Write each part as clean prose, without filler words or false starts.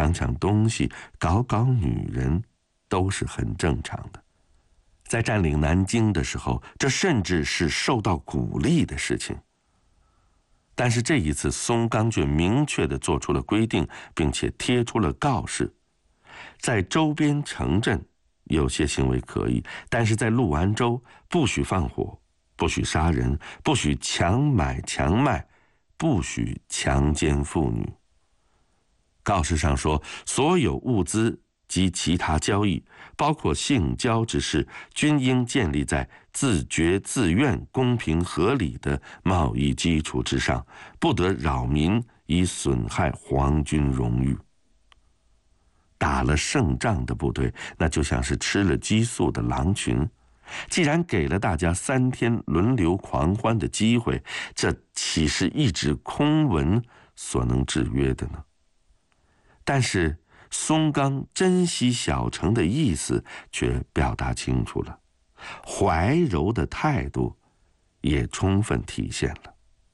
抢抢东西、搞搞女人，都是很正常的。在占领南京的时候，这甚至是受到鼓励的事情。但是这一次，松冈却明确地做出了规定，并且贴出了告示：在周边城镇有些行为可以，但是在陆安州不许放火，不许杀人，不许强买强卖，不许强奸妇女。告示上说，所有物资及其他交易，包括性交之事，均应建立在自觉自愿、公平合理的贸易基础之上，不得扰民，以损害皇军荣誉。打了胜仗的部队，那就像是吃了激素的狼群，既然给了大家3天轮流狂欢的机会，这岂是一纸空文所能制约的呢？但是松冈珍惜小城的意思却表达清楚了，怀柔的态度也充分体现了。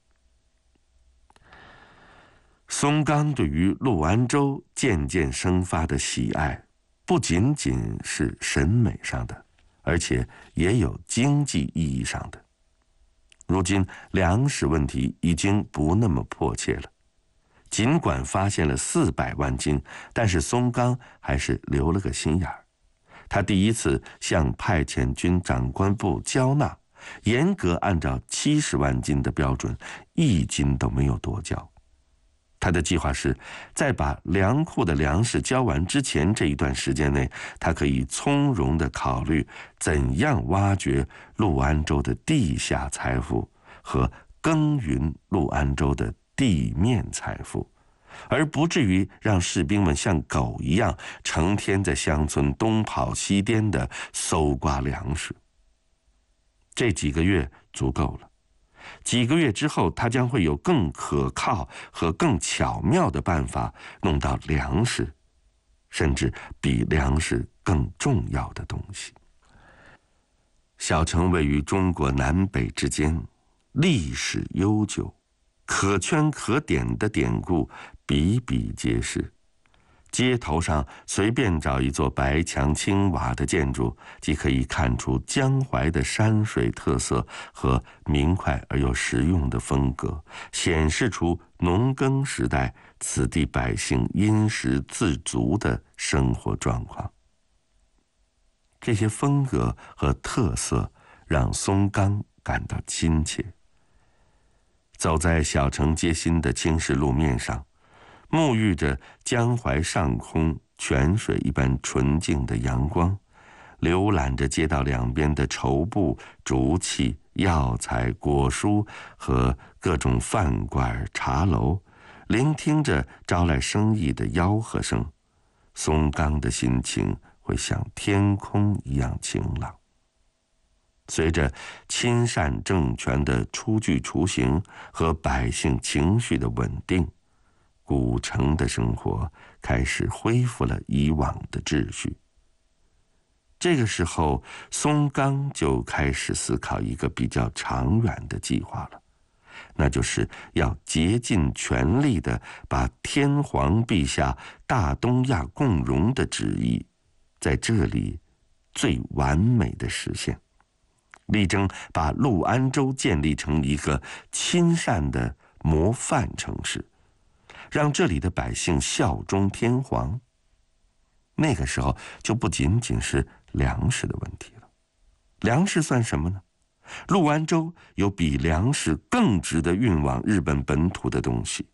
松冈对于陆安州渐渐生发的喜爱，不仅仅是审美上的，而且也有经济意义上的。如今粮食问题已经不那么迫切了，尽管发现了400万斤，但是松冈还是留了个心眼儿。他第一次向派遣军长官部交纳，严格按照70万斤的标准，1斤都没有多交。他的计划是，在把粮库的粮食交完之前这一段时间内，他可以从容地考虑怎样挖掘陆安州的地下财富和耕耘陆安州的地面财富，而不至于让士兵们像狗一样成天在乡村东跑西颠地搜刮粮食。这几个月足够了，几个月之后，他将会有更可靠和更巧妙的办法弄到粮食，甚至比粮食更重要的东西。小城位于中国南北之间，历史悠久，可圈可点的典故比比皆是。街头上随便找一座白墙青瓦的建筑，即可以看出江淮的山水特色和明快而又实用的风格，显示出农耕时代此地百姓殷实自足的生活状况。这些风格和特色让松冈感到亲切。走在小城街心的青石路面上，沐浴着江淮上空泉水一般纯净的阳光，浏览着街道两边的绸布、竹器、药材、果蔬和各种饭馆、茶楼，聆听着招来生意的吆喝声，松冈的心情会像天空一样晴朗。随着亲善政权的初具雏形和百姓情绪的稳定，古城的生活开始恢复了以往的秩序。这个时候，松冈就开始思考一个比较长远的计划了，那就是要竭尽全力地把天皇陛下大东亚共荣的旨意在这里最完美的实现，力争把陆安州建立成一个亲善的模范城市，让这里的百姓效忠天皇。那个时候就不仅仅是粮食的问题了。粮食算什么呢？陆安州有比粮食更值得运往日本本土的东西。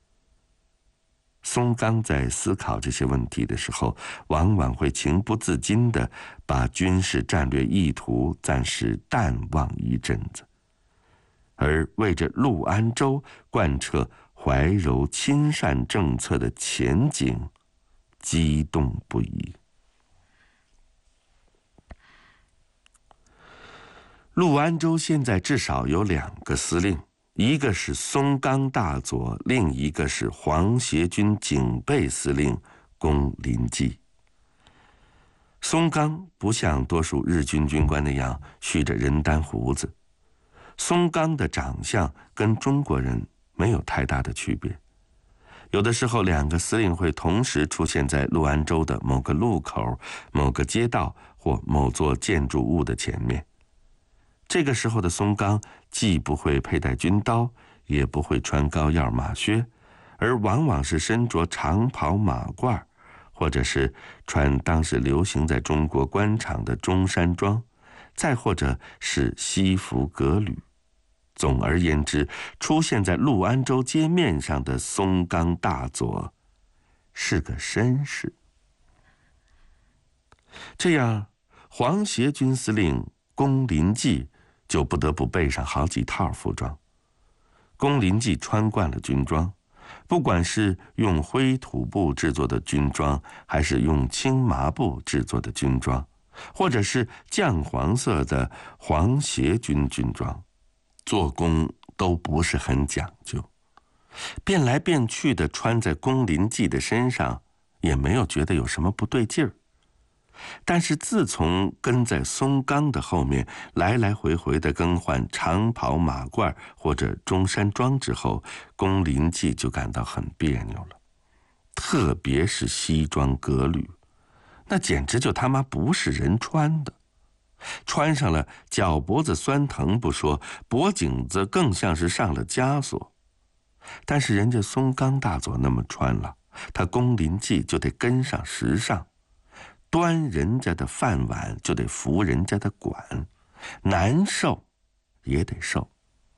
松冈在思考这些问题的时候，往往会情不自禁地把军事战略意图暂时淡忘一阵子，而为着陆安州贯彻怀柔亲善政策的前景激动不已。陆安州现在至少有2个司令，一个是松冈大佐，另一个是皇协军警备司令宫林纪。松冈不像多数日军军官那样蓄着人丹胡子，松冈的长相跟中国人没有太大的区别， 有的时候2个司令会同时出现在陆安州的某个路口、某个街道或某座建筑物的前面。这个时候的松冈既不会佩戴军刀，也不会穿高腰马靴，而往往是身着长袍马褂，或者是穿当时流行在中国官场的中山装，再或者是西服革履。总而言之，出现在陆安州街面上的松冈大佐是个绅士。这样，皇协军司令宫林纪就不得不备上好几套服装。宫林纪穿惯了军装，不管是用灰土布制作的军装，还是用青麻布制作的军装，或者是酱黄色的皇协军军装，做工都不是很讲究，变来变去的穿在宫林纪的身上，也没有觉得有什么不对劲儿。但是自从跟在松冈的后面来来回回的更换长袍马褂或者中山装之后，宫林纪就感到很别扭了。特别是西装革履，那简直就他妈不是人穿的。穿上了脚脖子酸疼不说，脖颈子更像是上了枷锁。但是人家松冈大佐那么穿了，他宫林纪就得跟上时尚，端人家的饭碗就得服人家的管，难受也得受。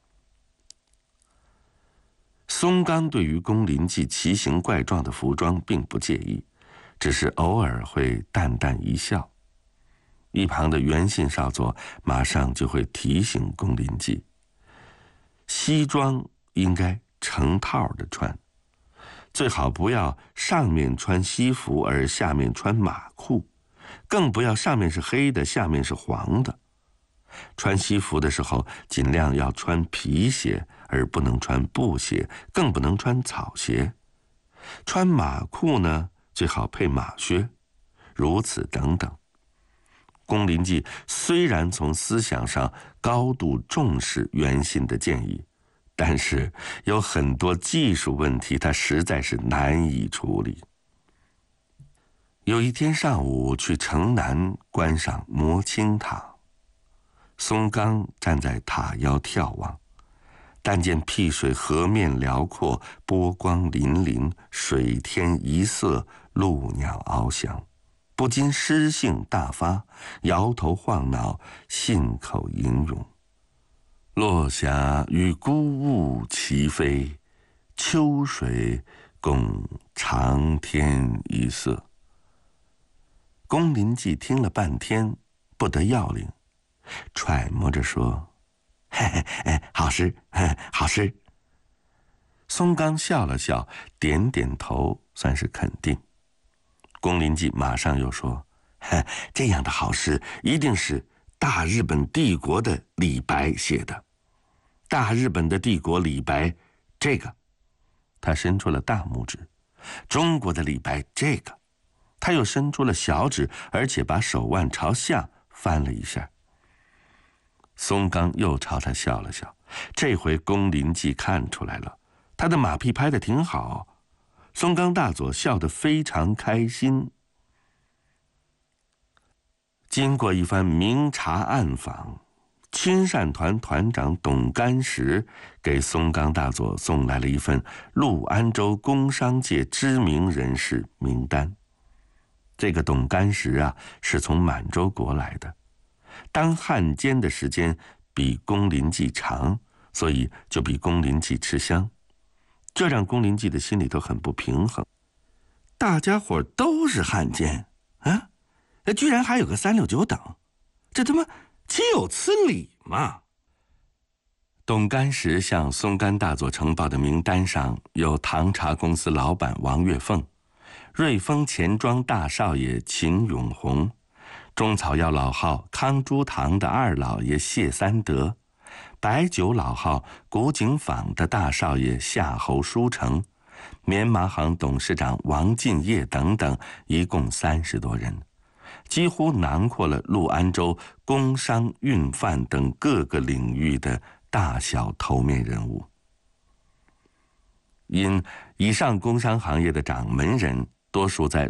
松冈对于宫林纪奇形怪状的服装并不介意，只是偶尔会淡淡一笑。一旁的袁信少佐马上就会提醒宫林纪，西装应该成套的穿，最好不要上面穿西服而下面穿马裤，更不要上面是黑的，下面是黄的。穿西服的时候尽量要穿皮鞋，而不能穿布鞋，更不能穿草鞋。穿马裤呢，最好配马靴，如此等等。宫林纪虽然从思想上高度重视袁信的建议，但是有很多技术问题他实在是难以处理。有一天上午去城南观赏摩青塔，松冈站在塔腰眺望，但见辟水河面辽阔，波光粼粼，水天一色，鹭鸟翱翔，不禁诗兴大发，摇头晃脑，信口吟咏：落霞与孤鹜齐飞，秋水共长天一色。宫林纪听了半天，不得要领，揣摩着说：嘿嘿，好诗，好诗。松冈笑了笑，点点头，算是肯定。宫林纪马上又说：这样的好诗一定是大日本帝国的李白写的。大日本的帝国李白，这个，他伸出了大拇指；中国的李白，这个，他又伸出了小指，而且把手腕朝下翻了一下。松冈又朝他笑了笑，这回宫林纪看出来了，他的马屁拍得挺好。松冈大佐笑得非常开心。经过一番明察暗访，亲善团团长董干石给松冈大佐送来了一份陆安州工商界知名人士名单。这个董干石啊，是从满洲国来的，当汉奸的时间比宫林纪长，所以就比宫林纪吃香。这让宫林纪的心里头很不平衡。大家伙都是汉奸啊，居然还有个369等，这他妈岂有此理嘛！董干石向松冈大佐呈报的名单上有唐茶公司老板王月凤、瑞丰钱庄大少爷秦永红、中草药老号康珠堂的二老爷谢三德、白酒老号古井坊的大少爷夏侯书成、棉麻行董事长王进业等等，一共30多人，几乎囊括了陆安州工商运贩等各个领域的大小头面人物。 因以上工商行业的掌门人多数在